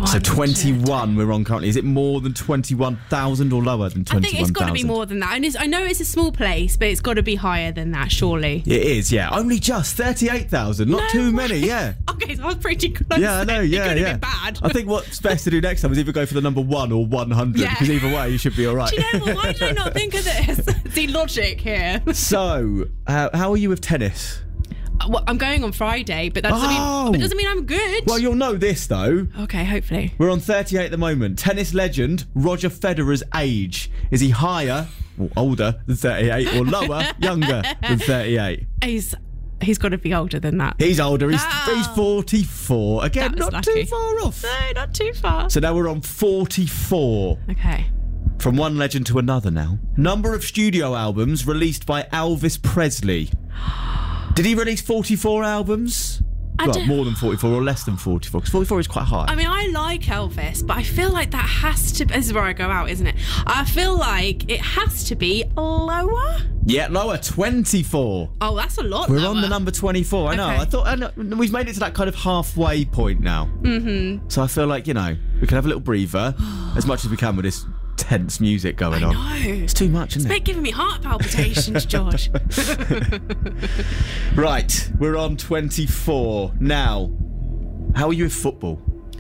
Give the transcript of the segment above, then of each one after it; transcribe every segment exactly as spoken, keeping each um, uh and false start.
So twenty-one we're on currently. Is it more than twenty-one thousand or lower than twenty-one thousand? I think it's got to be more than that. And it's, I know it's a small place, but it's got to be higher than that, surely. It is, yeah. Only just thirty-eight thousand. Not no too way. many, yeah. Okay, so I was pretty close. Yeah, I know, yeah, it could yeah. have been bad. I think what's best to do next time is either go for the number one or one hundred, Yeah. because either way you should be all right. Do you know what? Why did I not think of this? The logic here. So, uh, how are you with tennis? Well, I'm going on Friday, but that doesn't, Oh. mean, but doesn't mean I'm good. Well, you'll know this, though. Okay, hopefully. We're on thirty-eight at the moment. Tennis legend Roger Federer's age. Is he higher or older than thirty-eight or lower, younger than thirty-eight? He's he's got to be older than that. He's older. He's, Oh. he's forty-four. Again, That was not lucky. too far off. No, not too far. So now we're on forty-four. Okay. From one legend to another now. Number of studio albums released by Elvis Presley. Did he release forty-four albums? I well, don't- more than forty-four or less than forty-four? Because forty-four is quite high. I mean, I like Elvis, but I feel like that has to... This is where I go out, isn't it? I feel like it has to be lower. yeah, lower, twenty-four. Oh, that's a lot We're lower. on the number twenty-four. I know. Okay. I thought I know, we've made it to that kind of halfway point now. Mm-hmm. So I feel like, you know, we can have a little breather as much as we can with this tense music going I on. know. It's too much, isn't It's it? giving me heart palpitations, George. Right, we're on twenty-four. Now, how are you with football?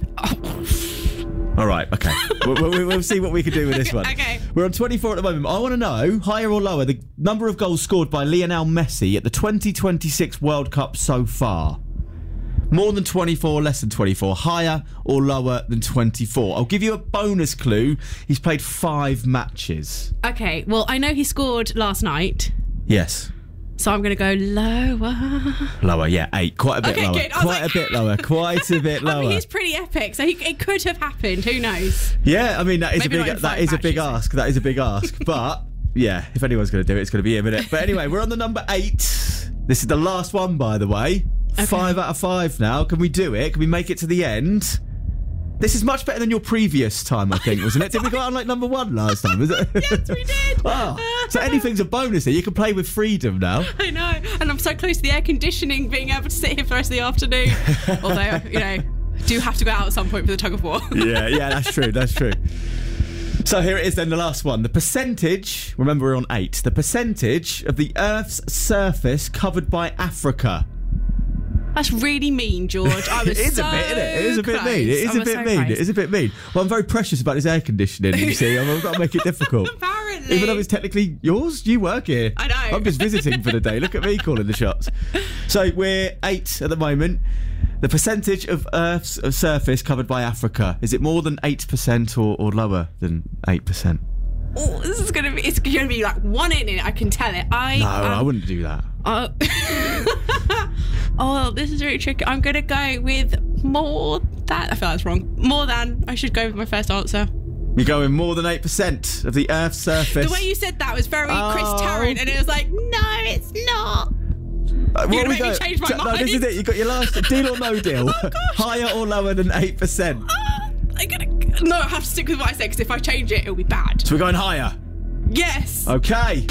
All right, okay. we'll, we'll, we'll see what we can do with this one. Okay. We're on twenty-four at the moment. I want to know, higher or lower, the number of goals scored by Lionel Messi at the twenty twenty-six World Cup so far. More than twenty-four, less than twenty-four. Higher or lower than twenty-four. I'll give you a bonus clue. He's played five matches. Okay, well, I know he scored last night, Yes. so I'm going to go lower. Lower, yeah, eight. Quite a bit Okay, lower. good. I was Quite like- a bit lower. Quite a bit lower. I mean, he's pretty epic, so he, it could have happened. Who knows? Yeah, I mean that is Maybe a not big in that five is a big matches. ask. That is a big ask. But yeah, if anyone's going to do it, it's going to be him, isn't it? But anyway, we're on the number eight. This is the last one, by the way. Okay. Five out of five now. Can we do it? Can we make it to the end? This is much better than your previous time, I think, wasn't it? Did we go on like number one last time? Was it? Yes, we did. Wow. So anything's a bonus here. You can play with freedom now. I know, and I'm so close to the air conditioning, being able to sit here for the rest of the afternoon. Although, you know, do have to go out at some point for the tug of war. Yeah, yeah, that's true. That's true. So here it is then, the last one. The percentage, remember we're on eight, the percentage of the Earth's surface covered by Africa. That's really mean, George. I was It is so a bit, isn't it? It is a bit close. mean. It is I a was bit so mean. close. It is a bit mean. Well, I'm very precious about this air conditioning, you see. I've got to make it difficult. Apparently. Even though it's technically yours, you work here. I know. I'm just visiting for the day. Look at me calling the shots. So we're eight at the moment. The percentage of Earth's uh, surface covered by Africa, is it more than eight percent or, or lower than eight percent? Oh, this is gonna be. It's gonna be like one in it. I can tell it. I. No, um, I wouldn't do that. Uh, oh, this is really tricky. I'm gonna go with more than. I feel that's wrong. More than. I should go with my first answer. You're going more than eight percent of the Earth's surface. The way you said that was very Oh. Chris Tarrant, and it was like, no, it's not. Uh, what You're are we gonna make me going- change my No, mind. this is it. You got your last deal or no deal. Oh, gosh. Higher or lower than eight percent. Ah, I'm gonna. No, I have to stick with what I said because if I change it, it'll be bad. So we're going higher. Yes. Okay.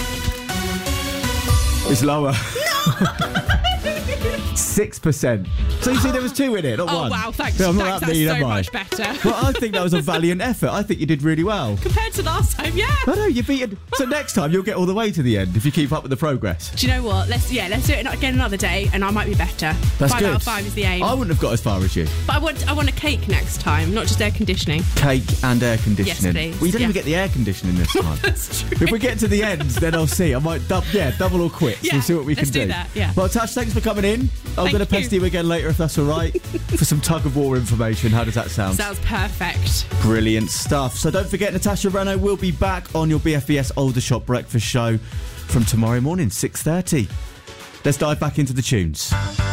It's lower. Six percent. So you see, there was two in it, not Oh one. wow, thanks. Yeah, I'm not thanks. that That's mean, so am I? much better. Well, I think that was a valiant effort. I think you did really well. Compared to last time, yeah. I know, you beat. So next time you'll get all the way to the end if you keep up with the progress. Do you know what? Let's yeah, let's do it again another day, and I might be better. That's five good. out of five is the aim. I wouldn't have got as far as you. But I want I want a cake next time, not just air conditioning. Cake and air conditioning. Yes, please. Well, you didn't Yeah. even get the air conditioning this time. That's true. If we get to the end, then I'll see. I might, dub, yeah, double or quit. Yeah, we'll see what we let's can do that, yeah. Well, Tash, thanks for coming in. I'm Thank going to pester you. you again later if that's all right for some tug of war information. How does that sound? Sounds perfect. Brilliant stuff. So don't forget, Natasha Renault will be back on your B F B S Older Shop Breakfast Show from tomorrow morning, six thirty. Let's dive back into the tunes.